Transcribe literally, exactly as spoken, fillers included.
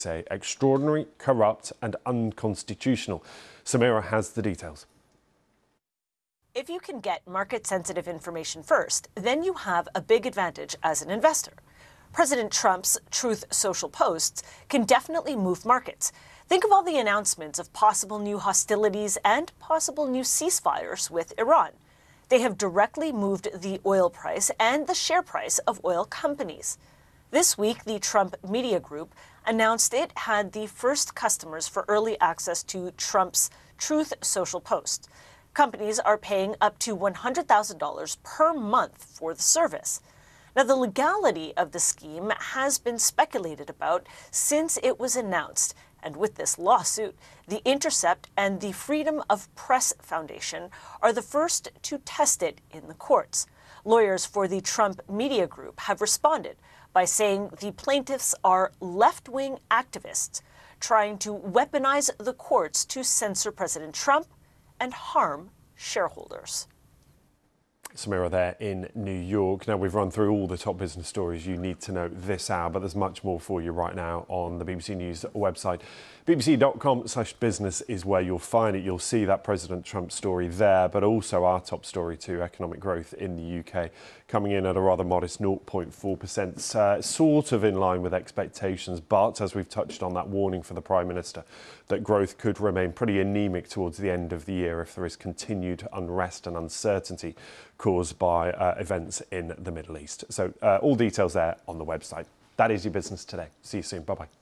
say extraordinary, corrupt and unconstitutional. Samira has the details. If you can get market-sensitive information first, then you have a big advantage as an investor. President Trump's Truth Social posts can definitely move markets. Think of all the announcements of possible new hostilities and possible new ceasefires with Iran. They have directly moved the oil price and the share price of oil companies. This week, the Trump Media Group announced it had the first customers for early access to Trump's Truth Social post. Companies are paying up to one hundred thousand dollars per month for the service. Now, the legality of the scheme has been speculated about since it was announced. And with this lawsuit, The Intercept and the Freedom of Press Foundation are the first to test it in the courts. Lawyers for the Trump Media Group have responded by saying the plaintiffs are left-wing activists trying to weaponize the courts to censor President Trump and harm shareholders. Samira there in New York. Now, we've run through all the top business stories you need to know this hour, but there's much more for you right now on the B B C News website. B B C dot com slash business is where you'll find it. You'll see that President Trump story there, but also our top story too, economic growth in the U K, coming in at a rather modest zero point four percent, uh, sort of in line with expectations. But as we've touched on, that warning for the Prime Minister that growth could remain pretty anemic towards the end of the year if there is continued unrest and uncertainty caused by uh, events in the Middle East. So uh, all details there on the website. That is your business today. See you soon. Bye-bye.